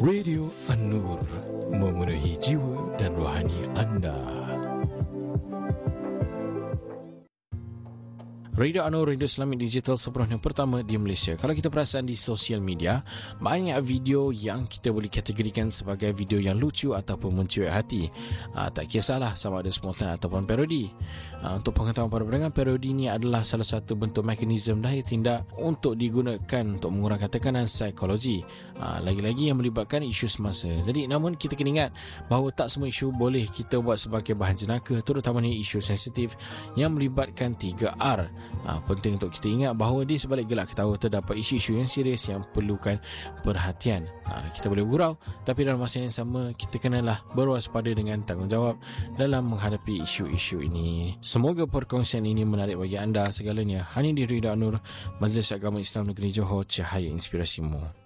Radio An-Nur, memenuhi jiwa dan rohani anda. Radio An-Nur, radio Islamic digital sepenuhnya pertama di Malaysia. Kalau kita perasan di sosial media, banyak video yang kita boleh kategorikan sebagai video yang lucu ataupun mencuit hati. Tak kisahlah sama ada spontan ataupun parodi. Untuk pengetahuan para pendengar, parodi ini adalah salah satu bentuk mekanisme daya tindak untuk digunakan untuk mengurangkan tekanan psikologi. Lagi-lagi yang melibatkan isu semasa. Jadi namun kita kena ingat bahawa tak semua isu boleh kita buat sebagai bahan jenaka, terutamanya isu sensitif yang melibatkan 3R. Penting untuk kita ingat bahawa di sebalik gelak ketawa terdapat isu-isu yang serius yang perlukan perhatian. Kita boleh gurau, tapi dalam masa yang sama kita kenalah berwaspada dengan tanggungjawab dalam menghadapi isu-isu ini. Semoga perkongsian ini menarik bagi anda segalanya. Hanya di Radio An-Nur, Majlis Agama Islam Negeri Johor, cahaya inspirasimu.